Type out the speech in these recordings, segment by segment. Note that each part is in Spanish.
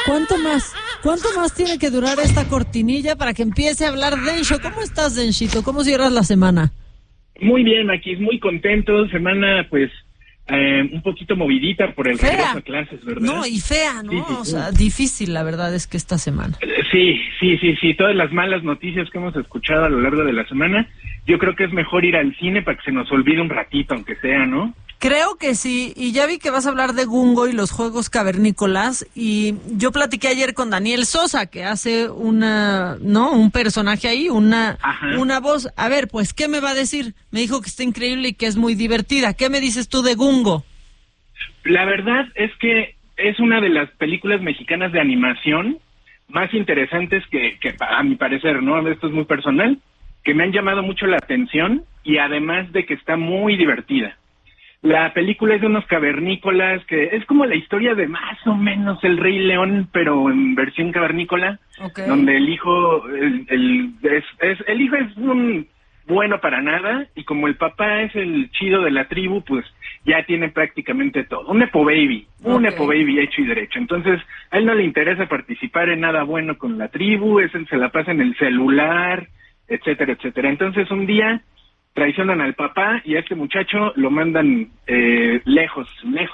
¿Cuánto más tiene que durar esta cortinilla para que empiece a hablar Densho? ¿Cómo estás, Denshito? ¿Cómo cierras la semana? Muy bien, aquí muy contento. Semana, pues, un poquito movidita por el regreso a clases, ¿verdad? No, y fea, ¿no? Sí, O sea, difícil, la verdad, es que esta semana. Sí. Todas las malas noticias que hemos escuchado a lo largo de la semana, yo creo que es mejor ir al cine para que se nos olvide un ratito, aunque sea, ¿no? Creo que sí, y ya vi que vas a hablar de Gungo y los juegos cavernícolas, y yo platiqué ayer con Daniel Sosa, que hace un personaje ahí, una voz. A ver, pues, ¿qué me va a decir? Me dijo que está increíble y que es muy divertida. ¿Qué me dices tú de Gungo? La verdad es que es una de las películas mexicanas de animación más interesantes que a mi parecer, ¿no? Esto es muy personal, que me han llamado mucho la atención, y además de que está muy divertida. La película es de unos cavernícolas, que es como la historia de más o menos El Rey León, pero en versión cavernícola, okay, donde el hijo el hijo es un bueno para nada, y como el papá es el chido de la tribu, pues ya tiene prácticamente todo. Un nepo baby hecho y derecho. Entonces, a él no le interesa participar en nada bueno con la tribu, se la pasa en el celular, etcétera, etcétera. Entonces, un día traicionan al papá y a este muchacho lo mandan lejos,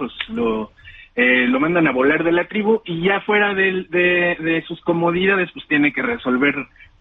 lo mandan a volar de la tribu, y ya fuera de sus comodidades, pues tiene que resolver.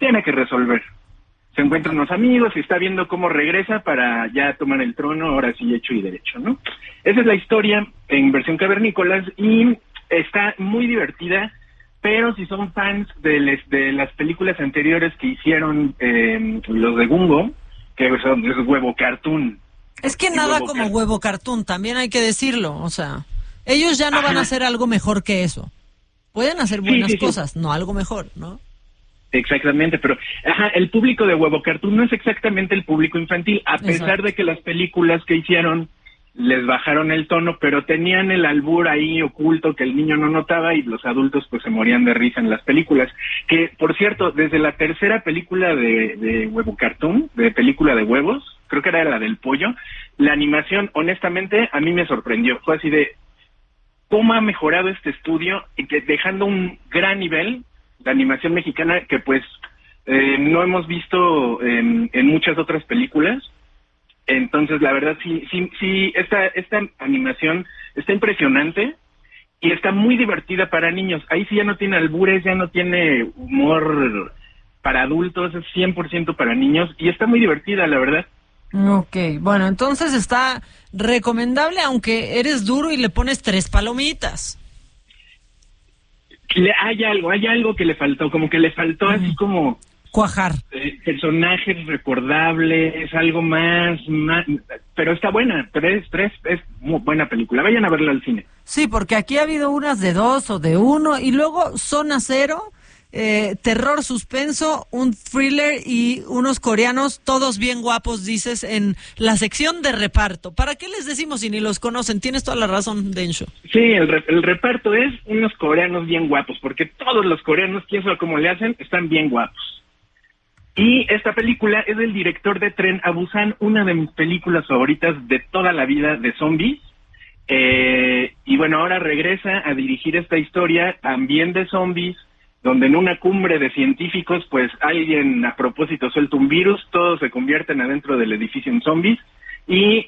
Se encuentran unos amigos y está viendo cómo regresa para ya tomar el trono, ahora sí hecho y derecho, ¿no? Esa es la historia en versión cavernícolas, y está muy divertida, pero si son fans de las películas anteriores que hicieron los de Gungo, que es huevo cartoon. Es que nada como huevo cartoon, también hay que decirlo, o sea, ellos ya no van a hacer algo mejor que eso. Pueden hacer buenas cosas, no algo mejor, ¿no? Exactamente, pero el público de huevo cartoon no es exactamente el público infantil, a pesar de que las películas que hicieron les bajaron el tono, pero tenían el albur ahí oculto que el niño no notaba, y los adultos pues se morían de risa en las películas. Que, por cierto, desde la tercera película de huevo cartoon, de película de huevos, creo que era la del pollo, la animación, honestamente, a mí me sorprendió. Fue así de cómo ha mejorado este estudio, y que dejando un gran nivel de animación mexicana que pues no hemos visto en muchas otras películas. Entonces, la verdad, sí, esta animación está impresionante y está muy divertida para niños. Ahí sí ya no tiene albures, ya no tiene humor para adultos, es 100% para niños, y está muy divertida, la verdad. Ok, bueno, entonces está recomendable, aunque eres duro y le pones 3 palomitas. Hay algo que le faltó, como que le faltó así como... cuajar. Personajes recordables, algo más, pero está buena, es muy buena película. Vayan a verla al cine. Sí, porque aquí ha habido unas de 2 o de 1, y luego Zona Cero, terror, suspenso, un thriller y unos coreanos, todos bien guapos, dices, en la sección de reparto. ¿Para qué les decimos si ni los conocen? Tienes toda la razón, Densho. Sí, el reparto es unos coreanos bien guapos, porque todos los coreanos, quién sabe cómo le hacen, están bien guapos. Y esta película es del director de Tren a Busan, una de mis películas favoritas de toda la vida de zombies. Y bueno, ahora regresa a dirigir esta historia también de zombies, donde en una cumbre de científicos, pues alguien a propósito suelta un virus, todos se convierten adentro del edificio en zombies, y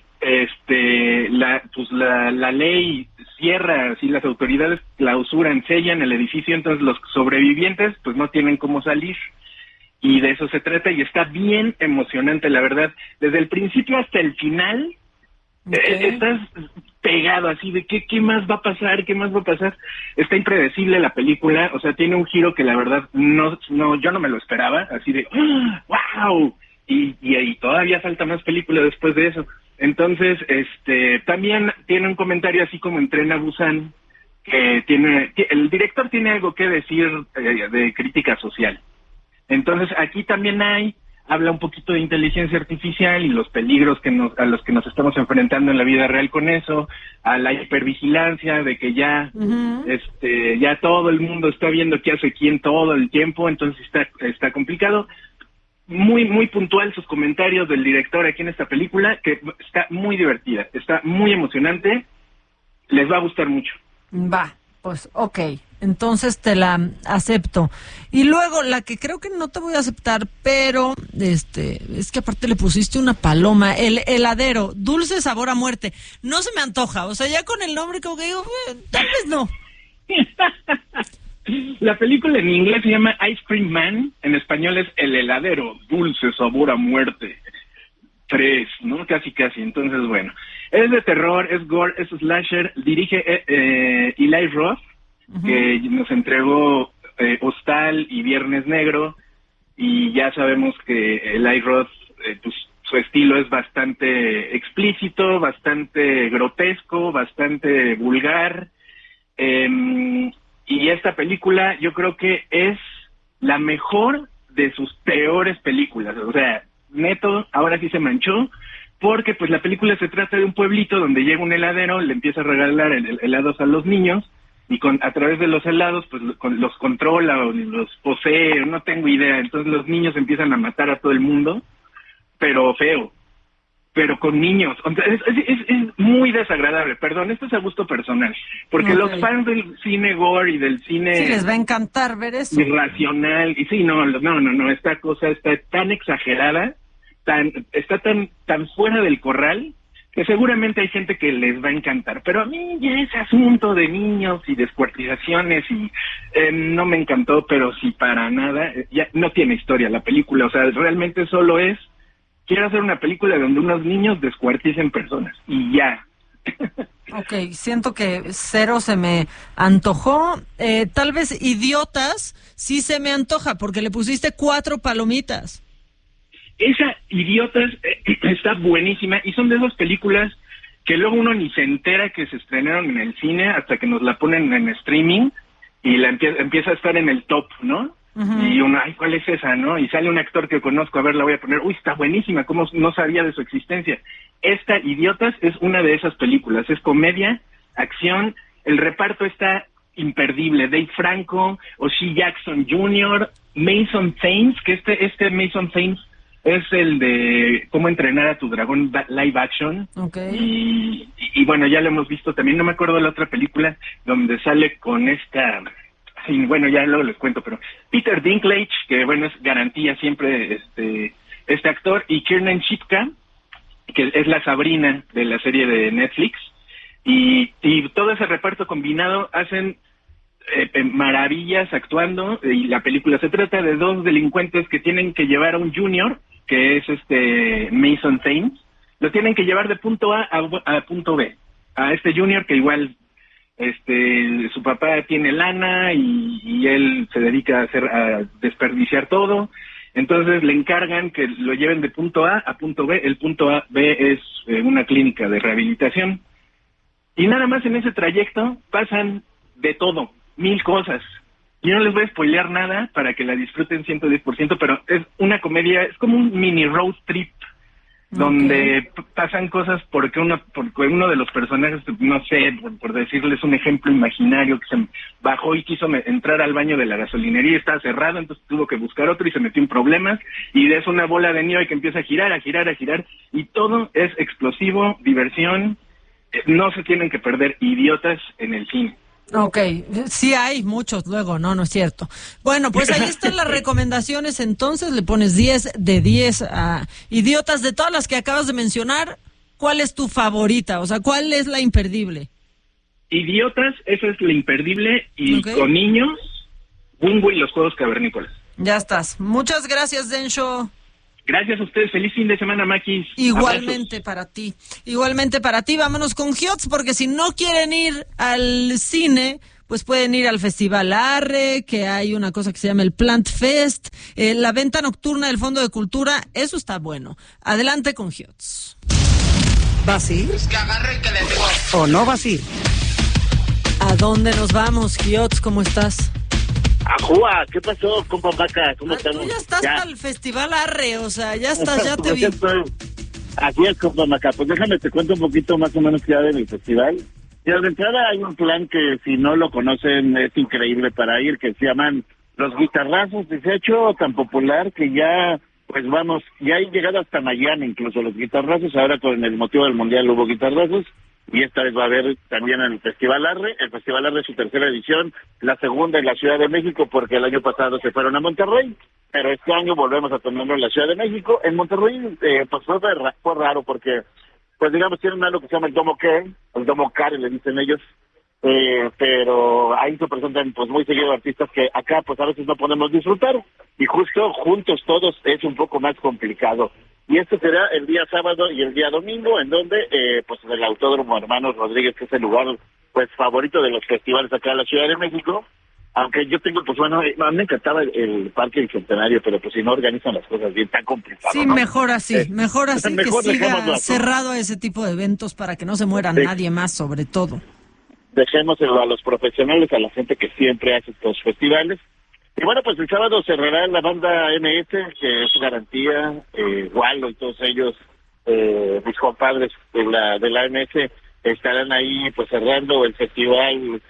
la ley cierra, así las autoridades clausuran, sellan el edificio, entonces los sobrevivientes pues no tienen cómo salir. Y de eso se trata, y está bien emocionante, la verdad. Desde el principio hasta el final, estás pegado así de ¿qué más va a pasar? ¿Qué más va a pasar? Está impredecible la película, o sea, tiene un giro que la verdad yo no me lo esperaba, así de ¡wow! Y todavía falta más película después de eso. Entonces, también tiene un comentario así como en Tren a Busan, que el director tiene algo que decir de crítica social. Entonces, aquí también habla un poquito de inteligencia artificial y los peligros a los que nos estamos enfrentando en la vida real con eso, a la hipervigilancia de que ya ya todo el mundo está viendo qué hace quién todo el tiempo, entonces está complicado. Muy muy puntual sus comentarios del director aquí en esta película, que está muy divertida, está muy emocionante, les va a gustar mucho. Va. Pues, ok, entonces te la acepto. Y luego, la que creo que no te voy a aceptar, pero es que aparte le pusiste una paloma, el heladero, dulce sabor a muerte. No se me antoja, o sea, ya con el nombre como que digo, tal vez no. La película en inglés se llama Ice Cream Man, en español es El heladero, dulce sabor a muerte. 3, ¿no? Casi. Entonces, bueno, es de terror, es gore, es slasher, dirige Eli Roth, que nos entregó Hostal y Viernes Negro, y ya sabemos que Eli Roth, pues, su estilo es bastante explícito, bastante grotesco, bastante vulgar, y esta película yo creo que es la mejor de sus peores películas, o sea, neto, ahora sí se manchó, porque pues la película se trata de un pueblito donde llega un heladero, le empieza a regalar helados a los niños, y a través de los helados pues los controla o los posee, no tengo idea, entonces los niños empiezan a matar a todo el mundo, pero feo, pero con niños, es muy desagradable, perdón, esto es a gusto personal, porque los fans del cine gore y del cine... Sí, les va a encantar ver eso. Irracional, y sí, no, esta cosa está tan exagerada, está tan fuera del corral, que seguramente hay gente que les va a encantar, pero a mí ya ese asunto de niños y descuartizaciones y no me encantó, pero sí para nada, ya no tiene historia la película, o sea, realmente solo es, quiero hacer una película donde unos niños descuarticen personas, y ya. Ok, siento que cero se me antojó, tal vez Idiotas sí se me antoja, porque le pusiste 4 palomitas. Esa Idiotas está buenísima y son de esas películas que luego uno ni se entera que se estrenaron en el cine hasta que nos la ponen en streaming y la empieza a estar en el top, ¿no? Y uno, ay, ¿cuál es esa, no? Y sale un actor que conozco, a ver, la voy a poner, uy, está buenísima, ¿cómo no sabía de su existencia? Esta Idiotas es una de esas películas, es comedia, acción, el reparto está imperdible, Dave Franco, O'Shea Jackson Jr., Mason Thames, que este Mason Thames es el de Cómo entrenar a tu dragón live action. Okay. Y bueno, ya lo hemos visto también, no me acuerdo de la otra película donde sale con esta, y bueno, ya luego les cuento, pero Peter Dinklage, que bueno, es garantía siempre este actor, y Kiernan Shipka, que es la Sabrina de la serie de Netflix, y todo ese reparto combinado hacen maravillas actuando, y la película se trata de 2 delincuentes que tienen que llevar a un junior, que es Mason Thames, lo tienen que llevar de punto A a punto B, a este junior que igual su papá tiene lana y él se dedica a desperdiciar todo, entonces le encargan que lo lleven de punto A a punto B, el punto A B es una clínica de rehabilitación, y nada más en ese trayecto pasan de todo, 1000 cosas. Yo no les voy a spoilear nada para que la disfruten 110%, pero es una comedia, es como un mini road trip, donde pasan cosas porque uno de los personajes, no sé, por decirles un ejemplo imaginario, que se bajó y quiso entrar al baño de la gasolinería y estaba cerrado, entonces tuvo que buscar otro y se metió en problemas, y es una bola de nieve que empieza a girar, y todo es explosivo, diversión, no se tienen que perder Idiotas en el cine. Ok, sí hay muchos luego, no es cierto. Bueno, pues ahí están las recomendaciones, entonces le pones 10 de 10 a Idiotas. De todas las que acabas de mencionar, ¿cuál es tu favorita? O sea, ¿cuál es la imperdible? Idiotas, esa es la imperdible, y con niños, Bungo y los Juegos Cavernícolas. Ya estás. Muchas gracias, Densho. Gracias a ustedes, feliz fin de semana, Maquis. Igualmente Abrazos. para ti, vámonos con Hiots, porque si no quieren ir al cine, pues pueden ir al Festival Arre, que hay una cosa que se llama el Plant Fest, la venta nocturna del Fondo de Cultura, eso está bueno. Adelante con Hiots. ¿Vas a ir? Es que agarre que le digo. ¿O no vas a ir? ¿A dónde nos vamos, Hiots? ¿Cómo estás? Ajúa, ¿qué pasó, compa Maca? ¿Cómo estamos? Tú ya estás para el Festival Arre, o sea, ya estás, ya te vi. Así es, compa Maca. Pues déjame te cuento un poquito más o menos ya de mi festival. Y de entrada hay un plan que si no lo conocen es increíble para ir, que se llaman Los Guitarrazos, y se ha hecho tan popular que ya, pues vamos, ya hay llegado hasta Miami incluso los guitarrazos, ahora con el motivo del Mundial hubo guitarrazos, y esta vez va a haber también en el Festival Arre. El Festival Arre es su tercera edición, la segunda en la Ciudad de México, porque el año pasado se fueron a Monterrey, pero este año volvemos a tenerlo en la Ciudad de México. En Monterrey, pues fue raro, porque, pues digamos, tienen algo que se llama el Domo Care, le dicen ellos, pero ahí se presentan pues muy seguido artistas que acá pues a veces no podemos disfrutar, y justo juntos todos es un poco más complicado. Y esto será el día sábado y el día domingo, en donde pues en el Autódromo Hermanos Rodríguez, que es el lugar pues favorito de los festivales acá en la Ciudad de México. Aunque yo tengo, pues bueno, a mí me encantaba el Parque Bicentenario, pero pues si no organizan las cosas bien, tan complicado, sí, ¿no? mejor así Mejor que siga las, cerrado a ese tipo de eventos para que no se muera nadie más, sobre todo. Dejémoselo a los profesionales, a la gente que siempre hace estos festivales. Y bueno, pues el sábado cerrará la banda MS, que es Garantía, Wallo y todos ellos, mis compadres de la MS, estarán ahí pues cerrando el festival,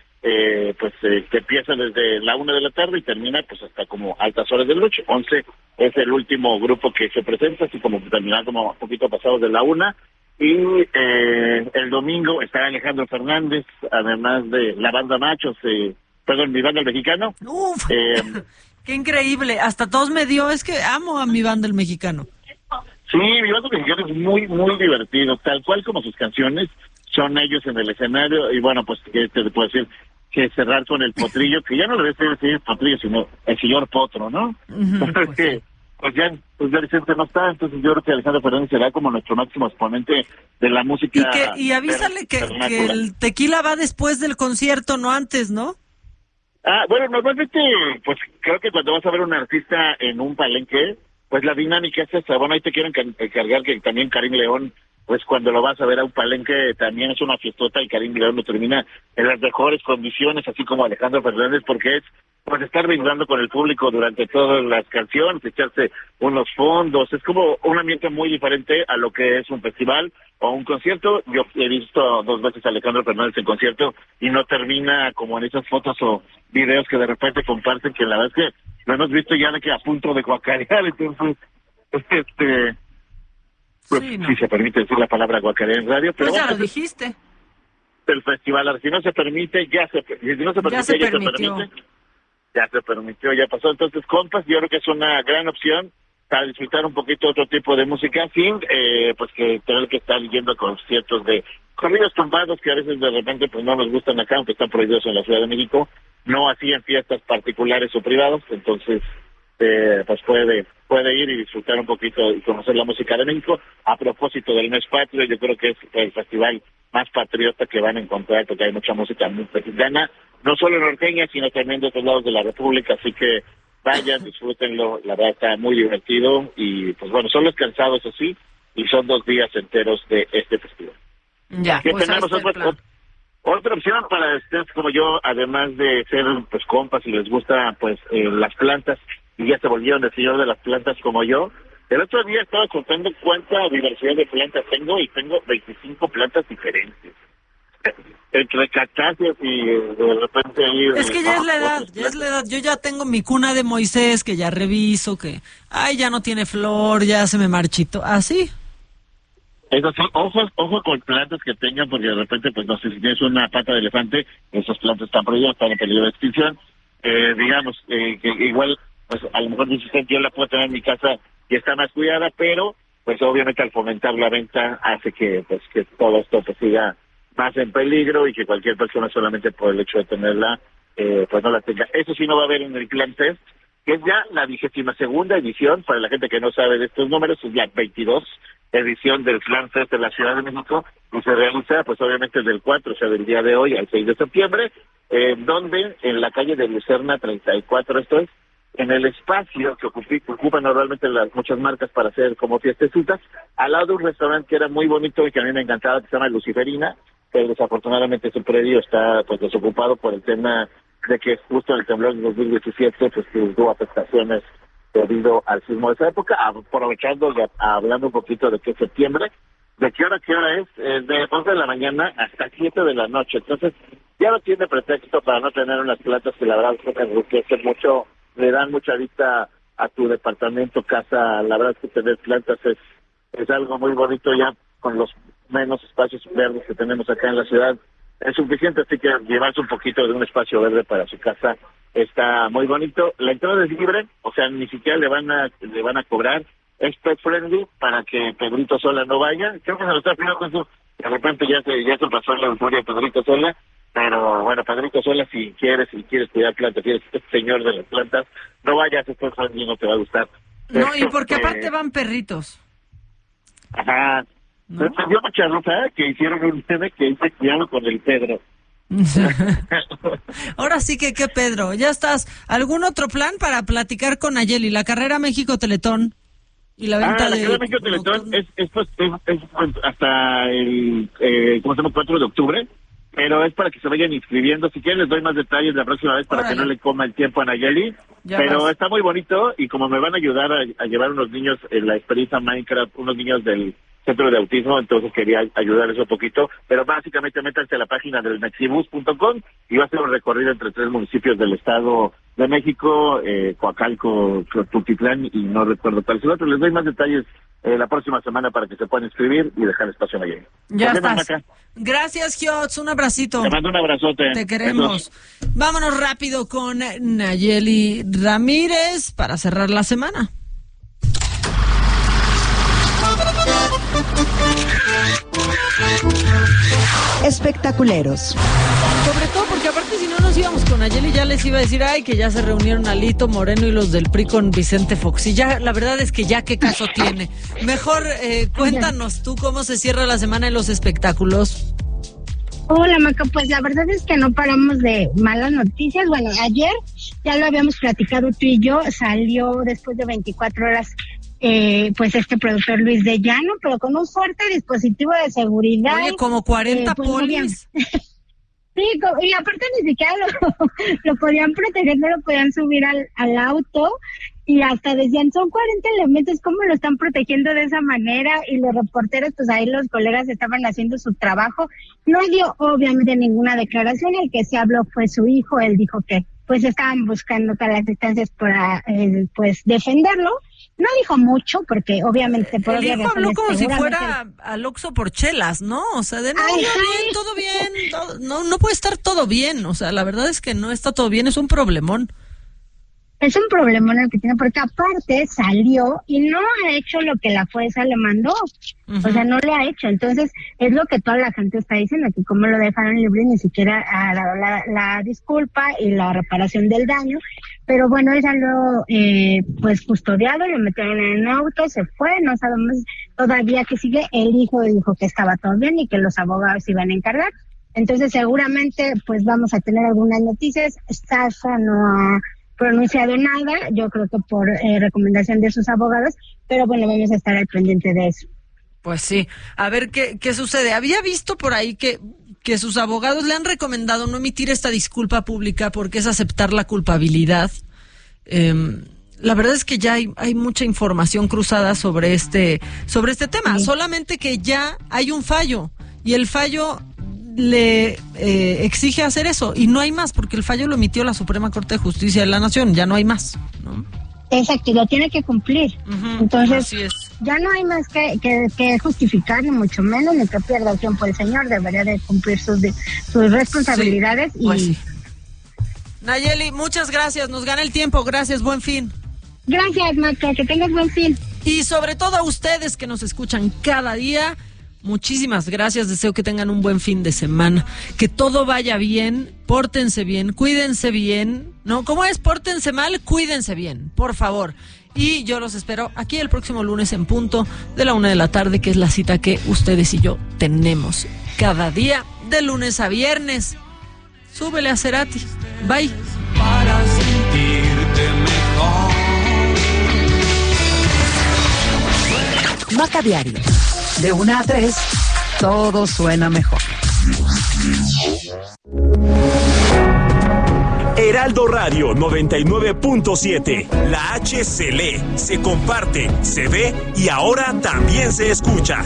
que empieza desde la 1 de la tarde y termina pues hasta como altas horas de la noche. 11 es el último grupo que se presenta, así como terminar como un poquito pasados de la 1. Y el domingo estará Alejandro Fernández, además de la banda Machos, mi banda El Mexicano. ¡Uf! ¡Qué increíble! Hasta todos me dio, es que amo a mi banda El Mexicano. Sí, mi banda El Mexicano es muy, muy divertido, tal cual como sus canciones, son ellos en el escenario. Y bueno, pues, ¿qué te puedo decir? Que cerrar con el Potrillo, que ya no le debe decir Potrillo, sino el señor Potro, ¿no? Pues ya Vicente no está, entonces yo creo que Alejandro Fernández será como nuestro máximo exponente de la música. Y avísale que el tequila va después del concierto, no antes, ¿no? Bueno, normalmente, pues creo que cuando vas a ver a un artista en un palenque, pues la dinámica es esa. Bueno, ahí te quieren encargar que también Karim León, pues cuando lo vas a ver a un palenque también es una fiestota, y Karim León lo termina en las mejores condiciones, así como Alejandro Fernández, porque es pues estar brindando con el público durante todas las canciones, echarse unos fondos. Es como un ambiente muy diferente a lo que es un festival o un concierto. Yo he visto 2 veces a Alejandro Fernández en concierto y no termina como en esas fotos o videos que de repente comparten, que la verdad es que lo hemos visto ya de que a punto de guacarear. Entonces, pues, sí, no. Si se permite decir la palabra guacarear en radio, pero pues ya lo dijiste. El festival, si no se permite, ya se permitió, ya pasó. Entonces, compas, yo creo que es una gran opción para disfrutar un poquito otro tipo de música sin pues que tener que estar yendo a conciertos de corridos tumbados, que a veces de repente pues no nos gustan acá, aunque están prohibidos en la Ciudad de México, no así en fiestas particulares o privadas. Entonces pues puede ir y disfrutar un poquito y conocer la música de México. A propósito del mes patrio, yo creo que es el festival más patriota que van a encontrar, porque hay mucha música muy mexicana, no solo norteña, sino también de otros lados de la República. Así que vayan, disfrútenlo, la verdad está muy divertido. Y pues bueno, son los cansados así, y son 2 días enteros de este festival. Ya, pues tenemos otra opción para ustedes como yo, además de ser pues compas y les gusta pues las plantas, y ya se volvieron el señor de las plantas como yo. El otro día estaba contando cuánta diversidad de plantas tengo, y tengo 25 plantas diferentes. Entre cactáceas y de repente ahí... Es que ya es la edad. Yo ya tengo mi cuna de Moisés, que ya reviso, que ya no tiene flor, ya se me marchitó. ¿Así? Eso sí, ojo con plantas que tengan, porque de repente, pues no sé, si tienes una pata de elefante, esas plantas están prohibidas, están en peligro de extinción. Digamos, que igual, pues a lo mejor yo la puedo tener en mi casa y está más cuidada, pero pues obviamente al fomentar la venta hace que pues que todo esto pues siga más en peligro, y que cualquier persona solamente por el hecho de tenerla pues no la tenga. Eso sí no va a haber en el Plan Fest, que es ya la 22ª edición. Para la gente que no sabe de estos números, es la 22 edición del Plan Fest de la Ciudad de México, y se realiza pues obviamente del 4, o sea del día de hoy al 6 de septiembre, donde en la calle de Lucerna 34, esto es, en el espacio que ocupan normalmente muchas marcas para hacer como fiestecitas, al lado de un restaurante que era muy bonito y que a mí me encantaba, que se llama Luciferina, pero desafortunadamente su predio está pues desocupado por el tema de que justo en el temblor de 2017 pues tuvo afectaciones debido al sismo de esa época. Aprovechando y hablando un poquito de que septiembre, ¿de qué hora es? De 11 de la mañana hasta 7 de la noche. Entonces ya no tiene pretexto para no tener unas plantas que la verdad es que enriquecen mucho, le dan mucha vista a tu departamento, casa. La verdad es que tener plantas es algo muy bonito, ya con los menos espacios verdes que tenemos acá en la ciudad es suficiente, así que llevarse un poquito de un espacio verde para su casa está muy bonito. La entrada es libre, o sea, ni siquiera le van a cobrar. Es pet friendly para que Pedrito Sola no vaya. Creo que se lo está pidiendo con su... De repente ya se pasó la euforia de Pedrito Sola, pero bueno, Pedrito Sola, si quieres cuidar plantas, si eres señor de las plantas, no vayas, es pet friendly, no te va a gustar. No, y porque aparte van perritos. Ajá. ¿No? Me dio mucha risa que hicieron un meme que dice cuidado con el Pedro. Ahora sí que qué Pedro, ya estás. ¿Algún otro plan para platicar con Nayeli? La carrera México Teletón y la venta la carrera México Teletón es hasta el 4 de octubre, pero es para que se vayan inscribiendo. Si quieren les doy más detalles la próxima vez para que no le coma el tiempo a Nayeli. Pero está muy bonito y como me van a ayudar a llevar unos niños en la experiencia Minecraft, unos niños del Centro de Autismo, entonces quería ayudarles un poquito, pero básicamente métanse a la página del mexibus.com y va a ser un recorrido entre 3 municipios del Estado de México, Coacalco, Tultitlán y no recuerdo cuál es el otro. Les doy más detalles la próxima semana para que se puedan inscribir y dejar espacio en Nayeli. Ya estás. Gracias, Giots, un abracito. Te mando un abrazote. Te queremos. Vámonos rápido con Nayeli Ramírez para cerrar la semana. Espectaculeros. Sobre todo porque aparte si no nos íbamos con Nayeli ya les iba a decir, ay, que ya se reunieron Alito Moreno y los del PRI con Vicente Fox. Y ya, la verdad es que ya qué caso tiene. Mejor cuéntanos tú cómo se cierra la semana en los espectáculos. Hola, Maca, pues la verdad es que no paramos de malas noticias. Bueno, ayer ya lo habíamos platicado tú y yo, salió después de 24 horas pues este productor Luis de Llano, pero con un fuerte dispositivo de seguridad. Oye, como 40 pues, polis. Sí, y aparte ni siquiera lo podían proteger, no lo podían subir al auto, y hasta decían, son 40 elementos, ¿cómo lo están protegiendo de esa manera? Y los reporteros, pues ahí los colegas estaban haciendo su trabajo. No dio obviamente ninguna declaración, el que se habló fue su hijo, él dijo que pues estaban buscando todas las instancias para pues defenderlo. No dijo mucho, porque obviamente por el hijo habló como si fuera seguramente... al Oxxo por chelas, ¿no? O sea, de todo bien, no puede estar todo bien. O sea, la verdad es que no está todo bien, es un problemón. Es un problemón el que tiene, porque aparte salió y no ha hecho lo que la fuerza le mandó. Uh-huh. O sea, no lo ha hecho. Entonces, es lo que toda la gente está diciendo, que cómo lo dejaron libre, ni siquiera ha dado la disculpa y la reparación del daño. Pero bueno, él salió pues custodiado, lo metieron en un auto, se fue, no sabemos todavía qué sigue. El hijo dijo que estaba todo bien y que los abogados iban a encargar. Entonces, seguramente, pues vamos a tener algunas noticias. Sasha no ha pronunciado nada, yo creo que por recomendación de sus abogados, pero bueno, vamos a estar al pendiente de eso. Pues sí, a ver qué sucede. Había visto por ahí que sus abogados le han recomendado no emitir esta disculpa pública porque es aceptar la culpabilidad. La verdad es que ya hay mucha información cruzada sobre este tema, sí. Solamente que ya hay un fallo y el fallo le exige hacer eso y no hay más porque el fallo lo emitió la Suprema Corte de Justicia de la Nación, ya no hay más, ¿no? Exacto, y lo tiene que cumplir. Uh-huh, entonces ya no hay más que justificar, ni mucho menos, ni que pierda el tiempo el señor, debería de cumplir sus responsabilidades. Sí, pues sí. Nayeli, muchas gracias, nos gana el tiempo, gracias, buen fin. Gracias, Maca, que tengas buen fin. Y sobre todo a ustedes que nos escuchan cada día, muchísimas gracias, deseo que tengan un buen fin de semana, que todo vaya bien, pórtense bien, cuídense bien, ¿no? ¿Cómo es? Pórtense mal, cuídense bien, por favor. Y yo los espero aquí el próximo lunes en punto de la 1:00 p.m, que es la cita que ustedes y yo tenemos cada día, de lunes a viernes. Súbele a Cerati. Bye. Para sentirte mejor. Maca Diario. De 1 a 3, todo suena mejor. Heraldo Radio 99.7. La H se lee, se comparte, se ve y ahora también se escucha.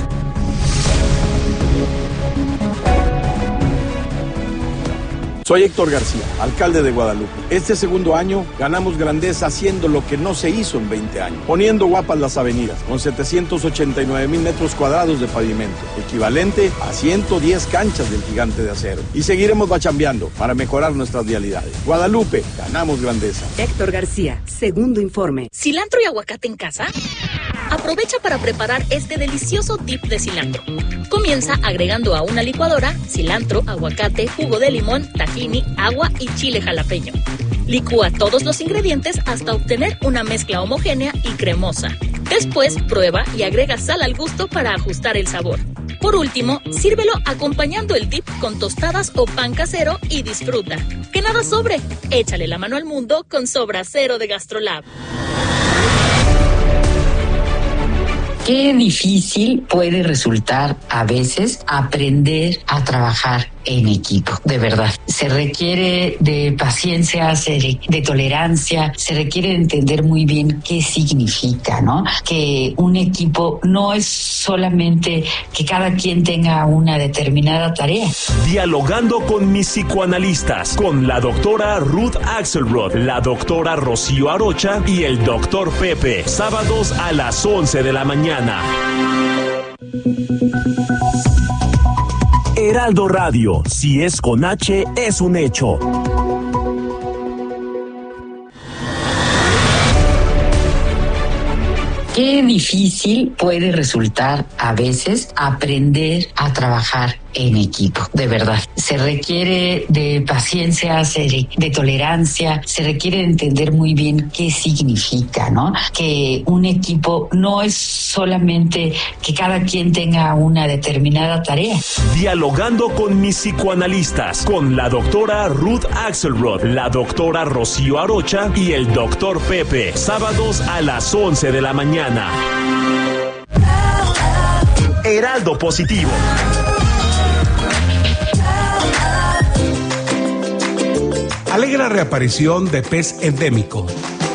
Soy Héctor García, alcalde de Guadalupe. Este segundo año ganamos grandeza haciendo lo que no se hizo en 20 años, poniendo guapas las avenidas, con 789,000 metros cuadrados de pavimento, equivalente a 110 canchas del Gigante de Acero. Y seguiremos bachambeando para mejorar nuestras vialidades. Guadalupe, ganamos grandeza. Héctor García, segundo informe. ¿Cilantro y aguacate en casa? Aprovecha para preparar este delicioso dip de cilantro. Comienza agregando a una licuadora cilantro, aguacate, jugo de limón, tahini, agua y chile jalapeño. Licúa todos los ingredientes hasta obtener una mezcla homogénea y cremosa. Después prueba y agrega sal al gusto para ajustar el sabor. Por último, sírvelo acompañando el dip con tostadas o pan casero y disfruta. Que nada sobre. Échale la mano al mundo con Sobra Cero de GastroLab. Qué difícil puede resultar a veces aprender a trabajar en equipo, de verdad. Se requiere de paciencia, de tolerancia, se requiere de entender muy bien qué significa, ¿no? Que un equipo no es solamente que cada quien tenga una determinada tarea. Dialogando con mis psicoanalistas, con la doctora Ruth Axelrod, la doctora Rocío Arocha y el doctor Pepe, sábados a las 11 de la mañana. Heraldo Radio, si es con H, es un hecho. Qué difícil puede resultar a veces aprender a trabajar en equipo, de verdad. Se requiere de paciencia, de tolerancia, se requiere de entender muy bien qué significa, ¿no? Que un equipo no es solamente que cada quien tenga una determinada tarea. Dialogando con mis psicoanalistas, con la doctora Ruth Axelrod, la doctora Rocío Arocha y el doctor Pepe, sábados a las 11 de la mañana. Heraldo Positivo. Alegra reaparición de pez endémico.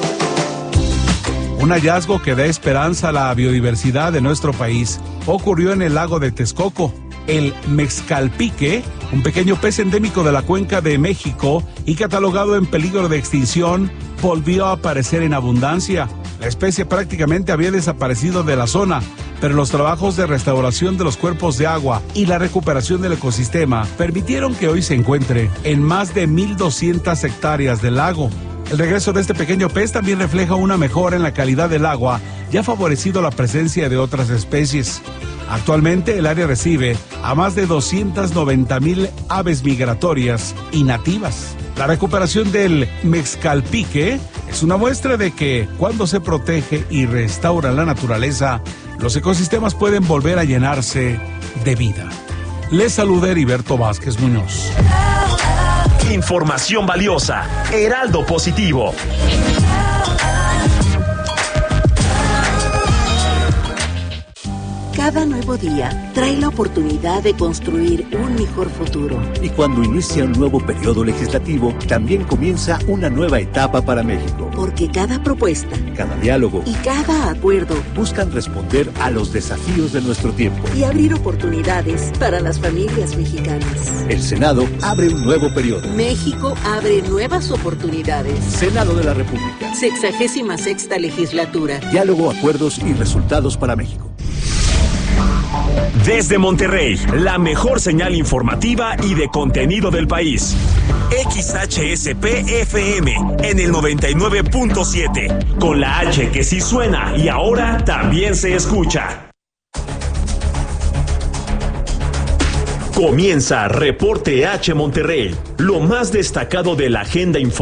Un hallazgo que da esperanza a la biodiversidad de nuestro país ocurrió en el lago de Texcoco. El mezcalpique, un pequeño pez endémico de la Cuenca de México y catalogado en peligro de extinción, volvió a aparecer en abundancia. La especie prácticamente había desaparecido de la zona, pero los trabajos de restauración de los cuerpos de agua y la recuperación del ecosistema permitieron que hoy se encuentre en más de 1,200 hectáreas del lago. El regreso de este pequeño pez también refleja una mejora en la calidad del agua y ha favorecido la presencia de otras especies. Actualmente el área recibe a más de 290,000 aves migratorias y nativas. La recuperación del mezcalpique es una muestra de que cuando se protege y restaura la naturaleza, los ecosistemas pueden volver a llenarse de vida. Les saluda Heriberto Vázquez Muñoz. Información valiosa. Heraldo Positivo. Cada nuevo día trae la oportunidad de construir un mejor futuro. Y cuando inicia un nuevo periodo legislativo, también comienza una nueva etapa para México. Porque cada propuesta, cada diálogo y cada acuerdo buscan responder a los desafíos de nuestro tiempo y abrir oportunidades para las familias mexicanas. El Senado abre un nuevo periodo. México abre nuevas oportunidades. Senado de la República. 66ª legislatura. Diálogo, acuerdos y resultados para México. Desde Monterrey, la mejor señal informativa y de contenido del país. XHSP-FM en el 99.7, con la H que sí suena y ahora también se escucha. Comienza Reporte H Monterrey, lo más destacado de la agenda informativa